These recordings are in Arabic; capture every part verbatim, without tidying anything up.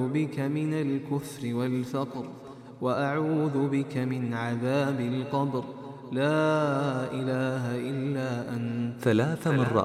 بك من الكفر والفقر، وأعوذ بك من عذاب القبر، لا إله إلا أنت. ثلاث مرات.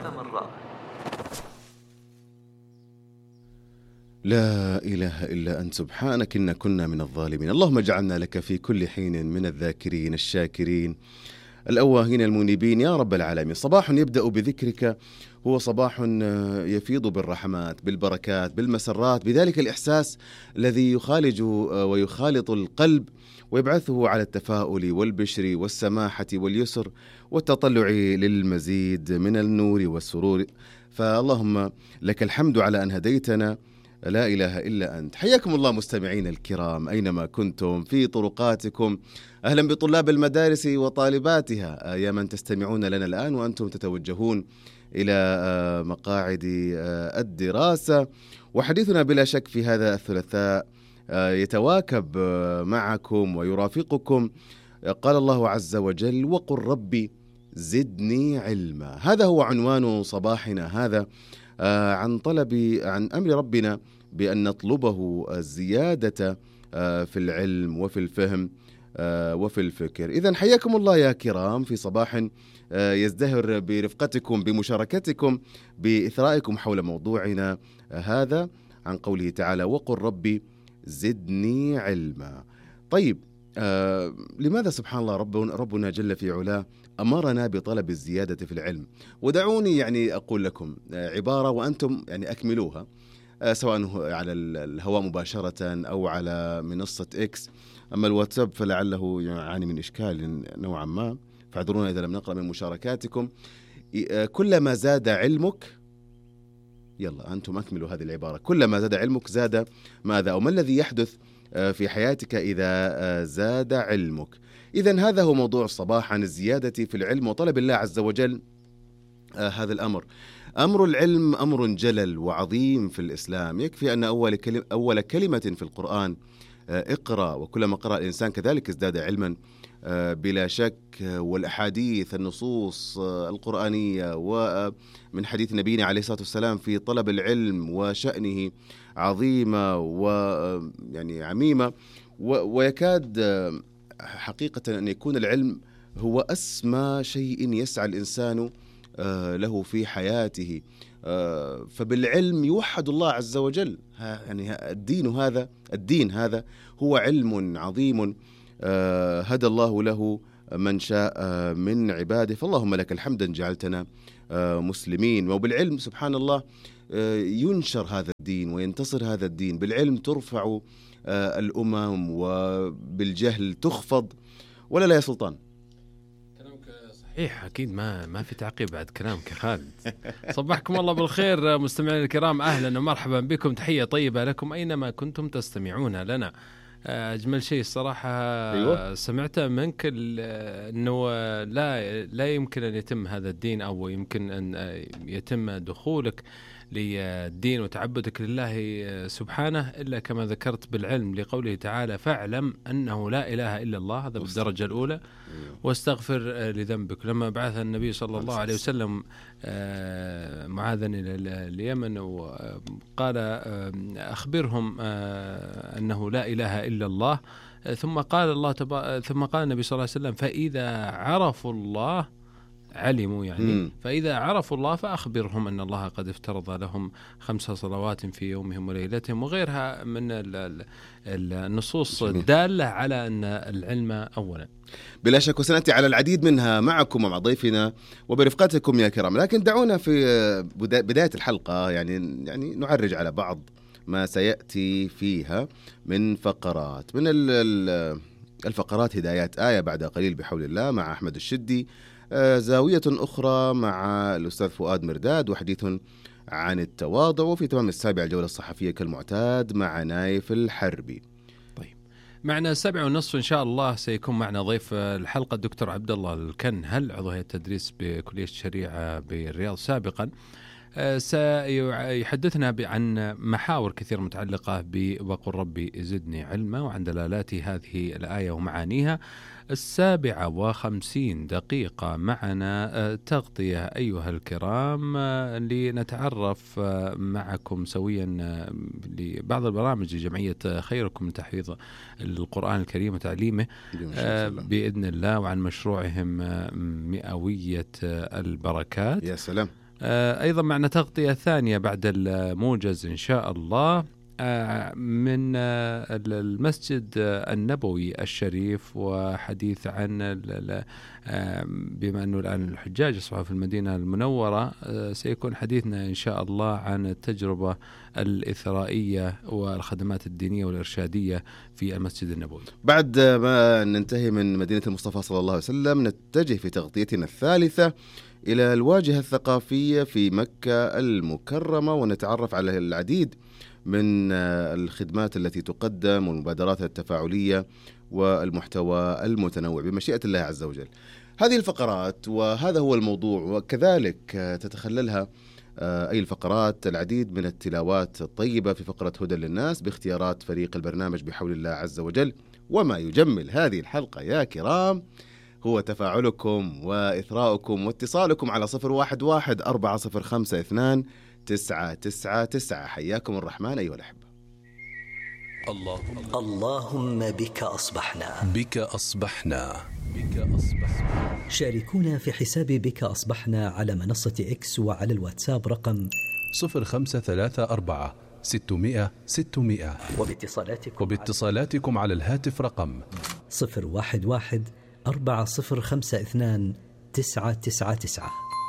لا إله إلا أنت سبحانك إنا كنا من الظالمين. اللهم اجعلنا لك في كل حين من الذاكرين الشاكرين الأواهين المنيبين يا رب العالمين. صباح يبدأ بذكرك هو صباح يفيض بالرحمات بالبركات بالمسرات، بذلك الإحساس الذي يخالج ويخالط القلب ويبعثه على التفاؤل والبشر والسماحة واليسر والتطلع للمزيد من النور والسرور. فاللهم لك الحمد على أن هديتنا، لا إله إلا أنت. حياكم الله مستمعين الكرام أينما كنتم في طرقاتكم. أهلا بطلاب المدارس وطالباتها يا من تستمعون لنا الآن وأنتم تتوجهون إلى مقاعد الدراسة. وحديثنا بلا شك في هذا الثلاثاء يتواكب معكم ويرافقكم. قال الله عز وجل: وقل ربي زدني علما. هذا هو عنوان صباحنا هذا، عن طلب عن أمر ربنا بأن نطلبه الزيادة في العلم وفي الفهم وفي الفكر. إذن حياكم الله يا كرام في صباح يزدهر برفقتكم بمشاركتكم بإثرائكم حول موضوعنا هذا عن قوله تعالى: وقل ربي زدني علما. طيب، آه لماذا سبحان الله ربنا, ربنا جل في علاه أمرنا بطلب الزيادة في العلم؟ ودعوني يعني أقول لكم عبارة وأنتم يعني أكملوها، آه سواء على الهواء مباشرة أو على منصة إكس. أما الواتساب فلعله يعاني من إشكال نوعا ما، فاعذرونا إذا لم نقرأ من مشاركاتكم. آه كلما زاد علمك، يلا أنتم أكملوا هذه العبارة، كلما زاد علمك زاد ماذا أو ما الذي يحدث في حياتك إذا زاد علمك؟ إذن هذا هو موضوع الصباح، عن الزيادة في العلم وطلب الله عز وجل هذا الأمر. أمر العلم أمر جلل وعظيم في الإسلام. يكفي أن أول كلمة, أول كلمة في القرآن اقرأ، وكلما قرأ الإنسان كذلك ازداد علما بلا شك. والأحاديث النصوص القرآنية ومن حديث نبينا عليه الصلاة والسلام في طلب العلم وشأنه عظيمة ويعني عميمة، ويكاد حقيقة أن يكون العلم هو أسمى شيء يسعى الإنسان له في حياته. فبالعلم يوحد الله عز وجل. يعني الدين هذا الدين هذا هو علم عظيم هدى الله له من شاء من عباده. فاللهم لك الحمد أن جعلتنا مسلمين. وبالعلم سبحان الله ينشر هذا الدين وينتصر هذا الدين. بالعلم ترفع الأمم وبالجهل تخفض. ولا لا يا سلطان؟ صحيح، أكيد ما ما في تعقيب بعد كلامك يا خالد. صبحكم الله بالخير مستمعين الكرام، أهلا ومرحبا بكم، تحية طيبة لكم أينما كنتم تستمعون لنا. أجمل شيء الصراحة أيوة. سمعته منك أنه لا لا يمكن أن يتم هذا الدين، أو يمكن أن يتم دخولك للدين وتعبدك لله سبحانه إلا كما ذكرت بالعلم، لقوله تعالى: فاعلم أنه لا إله إلا الله. هذا بالدرجة الأولى. واستغفر لذنبك. لما بعث النبي صلى الله عليه وسلم معاذا إلى اليمن وقال: أخبرهم أنه لا إله إلا الله، ثم قال الله تبا... ثم قال النبي صلى الله عليه وسلم: فإذا عرفوا الله علموا، يعني مم. فإذا عرفوا الله فأخبرهم أن الله قد افترض لهم خمس صلوات في يومهم وليلتهم، وغيرها من النصوص الدالة على أن العلم أولا. بلا شك، وسنأتي على العديد منها معكم ومع ضيفنا وبرفقتكم يا كرام. لكن دعونا في بداية الحلقة يعني يعني نعرج على بعض ما سيأتي فيها من فقرات. من الفقرات هدايات آية بعد قليل بحول الله مع أحمد الشدي، زاوية أخرى مع الأستاذ فؤاد مرداد، وحديث عن التواضع، وفي تمام السابعة الجولة الصحفية كالمعتاد مع نايف الحربي. طيب، معنا السابعة ونصف إن شاء الله سيكون معنا ضيف الحلقة الدكتور عبد الله الكن، هل عضو هيئة التدريس بكلية الشريعة بالرياض سابقا. سيحدثنا عن محاور كثير متعلقة بوقل ربي زدني علما وعن دلالات هذه الآية ومعانيها. السابعة وخمسين دقيقة معنا تغطية أيها الكرام لنتعرف معكم سويا لبعض البرامج لجمعية خيركم لتحفيظ القرآن الكريم وتعليمه بإذن الله، وعن مشروعهم مئوية البركات. يا سلام. أيضا معنا تغطية ثانية بعد الموجز إن شاء الله من المسجد النبوي الشريف، وحديث عن بما أنه الآن الحجاج يصبحوا في المدينة المنورة، سيكون حديثنا إن شاء الله عن التجربة الإثرائية والخدمات الدينية والإرشادية في المسجد النبوي. بعد ما ننتهي من مدينة المصطفى صلى الله عليه وسلم نتجه في تغطيتنا الثالثة إلى الواجهة الثقافية في مكة المكرمة، ونتعرف على العديد من الخدمات التي تقدم والمبادرات التفاعلية والمحتوى المتنوع بمشيئة الله عز وجل. هذه الفقرات وهذا هو الموضوع، وكذلك تتخللها أي الفقرات العديد من التلاوات الطيبة في فقرة هدى للناس باختيارات فريق البرنامج بحول الله عز وجل. وما يجمل هذه الحلقة يا كرام هو تفاعلكم وإثراؤكم واتصالكم على صفر واحد واحد أربعة صفر خمسة اثنان تسعة تسعة تسعة. حياكم الرحمن أيها الأحبة. اللهم اللهم بك أصبحنا بك أصبحنا بك أصبحنا. شاركونا في حساب بك أصبحنا على منصة إكس وعلى الواتساب رقم صفر خمسة ثلاثة أربعة ستمائة ستمائة، وباتصالاتكم وباتصالاتكم على الهاتف رقم صفر واحد واحد أربعة صفر خمسة اثنان تسعة تسعة تسعة.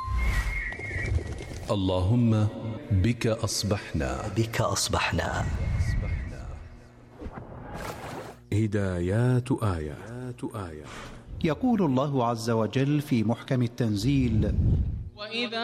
اللهم بك أصبحنا بك أصبحنا. هدايات آية. يقول الله عز وجل في محكم التنزيل: وإذا